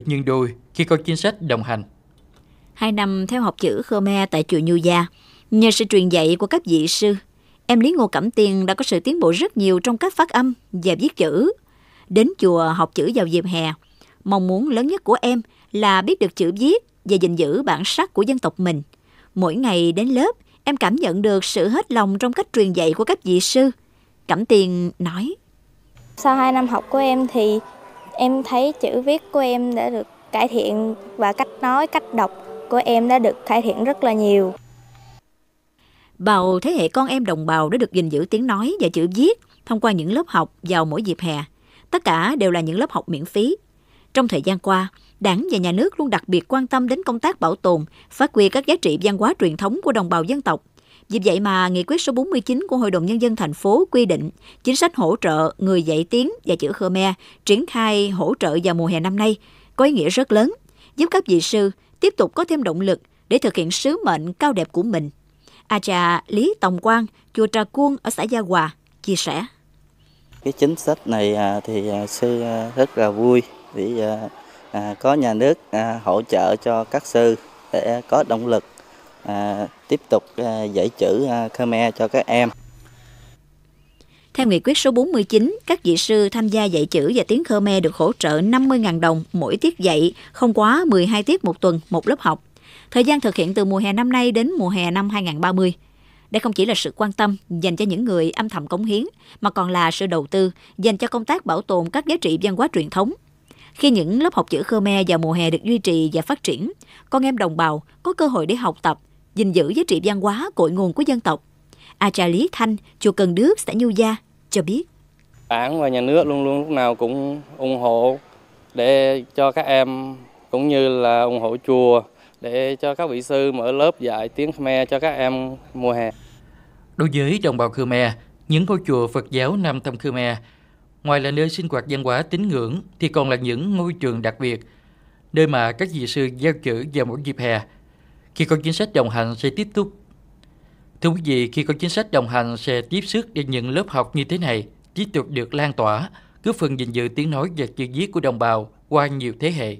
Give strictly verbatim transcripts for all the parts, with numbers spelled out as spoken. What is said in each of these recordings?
nhân đôi khi có chính sách đồng hành. Hai năm theo học chữ Khmer tại chùa Nhu Gia, nhờ sự truyền dạy của các vị sư, em Lý Ngô Cẩm Tiên đã có sự tiến bộ rất nhiều trong các phát âm và viết chữ. Đến chùa học chữ vào dịp hè, mong muốn lớn nhất của em là biết được chữ viết và gìn giữ bản sắc của dân tộc mình. Mỗi ngày đến lớp, em cảm nhận được sự hết lòng trong cách truyền dạy của các vị sư. Cẩm Tiên nói: Sau hai năm học của em thì em thấy chữ viết của em đã được cải thiện và cách nói, cách đọc của em đã được cải thiện rất là nhiều. Bao thế hệ con em đồng bào đã được gìn giữ tiếng nói và chữ viết thông qua những lớp học vào mỗi dịp hè. Tất cả đều là những lớp học miễn phí. Trong thời gian qua, Đảng và Nhà nước luôn đặc biệt quan tâm đến công tác bảo tồn, phát huy các giá trị văn hóa truyền thống của đồng bào dân tộc. Vì vậy mà Nghị quyết số bốn mươi chín của Hội đồng Nhân dân thành phố quy định chính sách hỗ trợ người dạy tiếng và chữ Khmer triển khai hỗ trợ vào mùa hè năm nay có ý nghĩa rất lớn, giúp các vị sư tiếp tục có thêm động lực để thực hiện sứ mệnh cao đẹp của mình. A cha Lý Tòng Quang, chùa Trà Cuông ở xã Gia Hòa chia sẻ: Cái chính sách này thì sư rất là vui vì có nhà nước hỗ trợ cho các sư để có động lực tiếp tục dạy chữ Khmer cho các em. Theo Nghị quyết số bốn mươi chín, các vị sư tham gia dạy chữ và tiếng Khmer được hỗ trợ năm mươi nghìn đồng mỗi tiết dạy, không quá mười hai tiết một tuần, một lớp học. Thời gian thực hiện từ mùa hè năm nay đến mùa hè năm hai không ba không. Đây không chỉ là sự quan tâm dành cho những người âm thầm cống hiến, mà còn là sự đầu tư dành cho công tác bảo tồn các giá trị văn hóa truyền thống. Khi những lớp học chữ Khmer vào mùa hè được duy trì và phát triển, con em đồng bào có cơ hội để học tập, gìn giữ giá trị văn hóa cội nguồn của dân tộc. A cha Lý Thanh, chùa Cần Đước, xã Nhu Gia cho biết: Đảng và nhà nước luôn luôn lúc nào cũng ủng hộ để cho các em, cũng như là ủng hộ chùa để cho các vị sư mở lớp dạy tiếng Khmer cho các em mùa hè. Đối với đồng bào Khmer, những ngôi chùa Phật giáo Nam Tông Khmer, ngoài là nơi sinh hoạt văn hóa tín ngưỡng thì còn là những ngôi trường đặc biệt, nơi mà các vị sư giao chữ vào mỗi dịp hè. Khi có chính sách đồng hành sẽ tiếp tục. Thưa quý vị, khi có chính sách đồng hành sẽ tiếp sức để những lớp học như thế này tiếp tục được lan tỏa, góp phần gìn giữ tiếng nói và chữ viết của đồng bào qua nhiều thế hệ.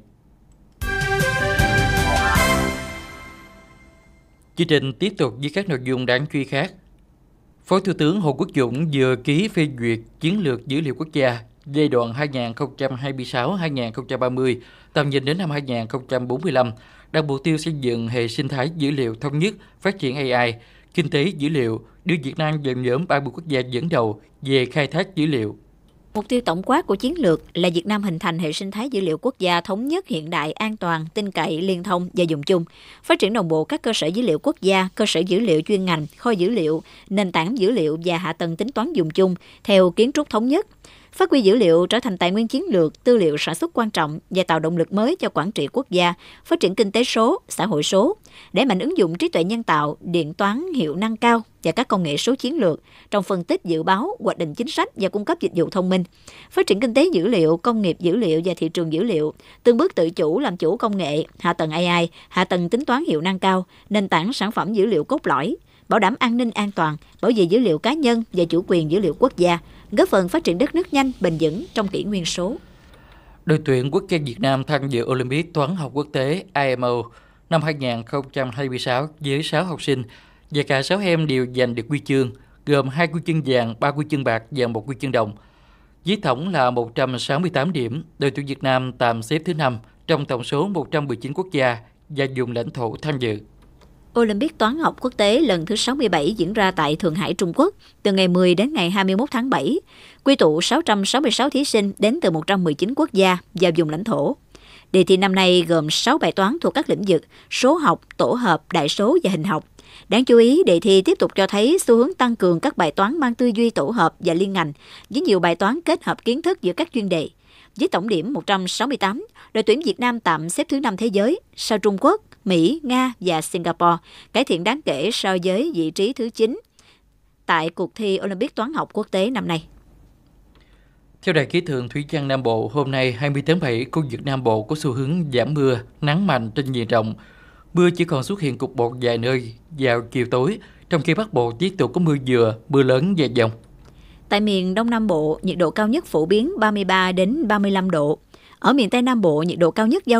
Chương trình tiếp tục với các nội dung đáng chú ý khác. Phó Thủ tướng Hồ Quốc Dũng vừa ký phê duyệt chiến lược dữ liệu quốc gia giai đoạn hai nghìn không trăm hai mươi sáu đến hai nghìn không trăm ba mươi, tầm nhìn đến năm hai nghìn không trăm bốn mươi lăm, đặt mục tiêu xây dựng hệ sinh thái dữ liệu thống nhất, phát triển A I, kinh tế dữ liệu, đưa Việt Nam vào nhóm ba mươi quốc gia dẫn đầu về khai thác dữ liệu. Mục tiêu tổng quát của chiến lược là Việt Nam hình thành hệ sinh thái dữ liệu quốc gia thống nhất, hiện đại, an toàn, tin cậy, liên thông và dùng chung, phát triển đồng bộ các cơ sở dữ liệu quốc gia, cơ sở dữ liệu chuyên ngành, kho dữ liệu, nền tảng dữ liệu và hạ tầng tính toán dùng chung theo kiến trúc thống nhất, phát huy dữ liệu trở thành tài nguyên chiến lược, tư liệu sản xuất quan trọng và tạo động lực mới cho quản trị quốc gia, phát triển kinh tế số, xã hội số, đẩy mạnh ứng dụng trí tuệ nhân tạo, điện toán hiệu năng cao và các công nghệ số chiến lược trong phân tích, dự báo, hoạch định chính sách và cung cấp dịch vụ thông minh, phát triển kinh tế dữ liệu, công nghiệp dữ liệu và thị trường dữ liệu, từng bước tự chủ làm chủ công nghệ, hạ tầng A I, hạ tầng tính toán hiệu năng cao, nền tảng sản phẩm dữ liệu cốt lõi, bảo đảm an ninh an toàn, bảo vệ dữ liệu cá nhân và chủ quyền dữ liệu quốc gia, góp phần phát triển đất nước nhanh, bền vững trong kỷ nguyên số. Đội tuyển quốc gia Việt Nam tham dự Olympic toán học quốc tế I M O năm hai nghìn không trăm hai mươi sáu với sáu học sinh và cả sáu em đều giành được huy chương, gồm hai huy chương vàng, ba huy chương bạc và một huy chương đồng. Với tổng là một trăm sáu mươi tám điểm, đội tuyển Việt Nam tạm xếp thứ năm trong tổng số một trăm mười chín quốc gia và vùng lãnh thổ tham dự. Olympic toán học quốc tế lần thứ sáu mươi bảy diễn ra tại Thượng Hải, Trung Quốc, từ ngày mười đến ngày hai mươi mốt tháng bảy, quy tụ sáu trăm sáu mươi sáu thí sinh đến từ một trăm mười chín quốc gia và vùng lãnh thổ. Đề thi năm nay gồm sáu bài toán thuộc các lĩnh vực số học, tổ hợp, đại số và hình học. Đáng chú ý, đề thi tiếp tục cho thấy xu hướng tăng cường các bài toán mang tư duy tổ hợp và liên ngành, với nhiều bài toán kết hợp kiến thức giữa các chuyên đề. Với tổng điểm một trăm sáu mươi tám, đội tuyển Việt Nam tạm xếp thứ năm thế giới, sau Trung Quốc, Mỹ, Nga và Singapore, cải thiện đáng kể so với vị trí thứ chín tại cuộc thi Olympic toán học quốc tế năm nay. Theo Đài khí tượng thủy văn Nam Bộ, hôm nay hai mươi tháng bảy, khu vực Nam Bộ có xu hướng giảm mưa, nắng mạnh trên diện rộng. Mưa chỉ còn xuất hiện cục bộ vài nơi vào chiều tối, trong khi Bắc Bộ tiếp tục có mưa vừa, mưa lớn và dông. Tại miền Đông Nam Bộ, nhiệt độ cao nhất phổ biến ba mươi ba đến ba mươi lăm độ. Ở miền Tây Nam Bộ, nhiệt độ cao nhất dao